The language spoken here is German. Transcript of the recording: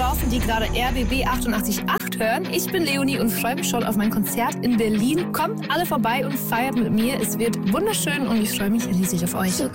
draußen, die gerade RBB 88.8 hören. Ich bin Leonie und freue mich schon auf mein Konzert in Berlin. Kommt alle vorbei und feiert mit mir. Es wird wunderschön und ich freue mich riesig auf euch.